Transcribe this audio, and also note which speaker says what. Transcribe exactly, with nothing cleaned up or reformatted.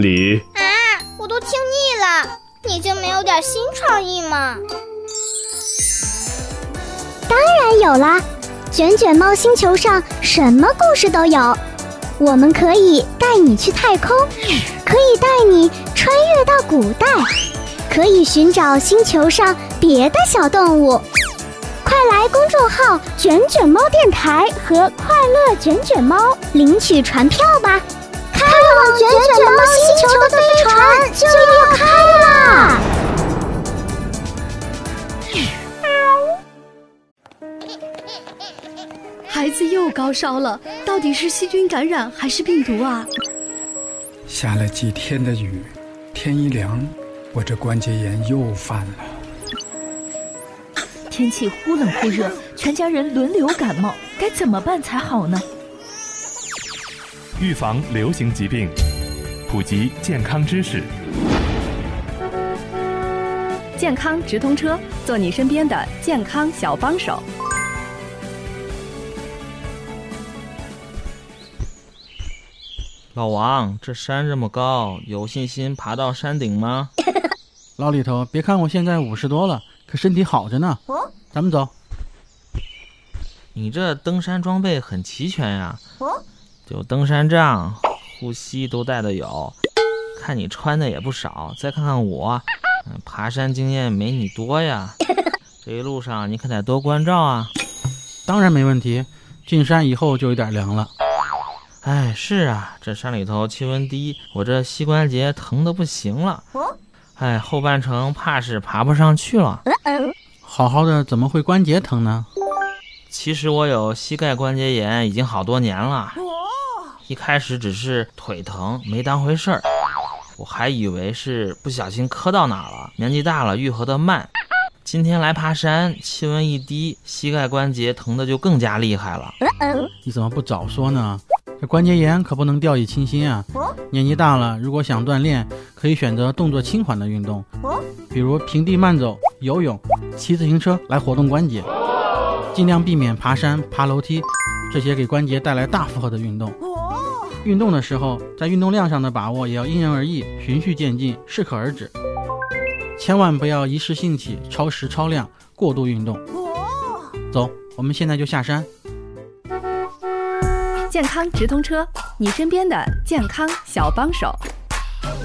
Speaker 1: 里。
Speaker 2: 啊，我都听腻了，你就没有点新创意吗？
Speaker 3: 当然有啦，卷卷猫星球上什么故事都有。我们可以带你去太空，可以带你穿越到古代，可以寻找星球上别的小动物。快来公众号卷卷猫电台和快乐卷卷猫领取船票吧！开往卷卷猫星球的飞船就要开啦！
Speaker 4: 孩子又高烧了，到底是细菌感染还是病毒啊？
Speaker 5: 下了几天的雨，天一凉，我这关节炎又犯了。
Speaker 6: 天气忽冷忽热，全家人轮流感冒，该怎么办才好呢？
Speaker 7: 预防流行疾病，普及健康知识。
Speaker 4: 健康直通车，做你身边的健康小帮手。
Speaker 8: 老王，这山这么高，有信心爬到山顶吗？
Speaker 9: 老李头，别看我现在五十多了，可身体好着呢。
Speaker 6: 哦，
Speaker 9: 咱们走。
Speaker 8: 你这登山装备很齐全呀。
Speaker 6: 哦，
Speaker 8: 有登山杖，护膝都带的有。看你穿的也不少，再看看我，嗯，爬山经验没你多呀。这一路上你可得多关照啊。
Speaker 9: 当然没问题，进山以后就有点凉了。
Speaker 8: 哎，是啊，这山里头气温低，我这膝关节疼得不行了。
Speaker 6: 哦，
Speaker 8: 哎，后半程怕是爬不上去了。
Speaker 9: 好好的怎么会关节疼呢？
Speaker 8: 其实我有膝盖关节炎已经好多年了。一开始只是腿疼，没当回事儿，我还以为是不小心磕到哪了，年纪大了愈合得慢。今天来爬山，气温一低，膝盖关节疼得就更加厉害了。
Speaker 9: 你怎么不早说呢？这关节炎可不能掉以轻心啊！年纪大了，如果想锻炼，可以选择动作轻缓的运动，比如平地慢走、游泳、骑自行车来活动关节，尽量避免爬山、爬楼梯这些给关节带来大负荷的运动。运动的时候，在运动量上的把握也要因人而异，循序渐进，适可而止，千万不要一时兴起超时超量过度运动。走，我们现在就下山。
Speaker 4: 健康直通车，你身边的健康小帮手。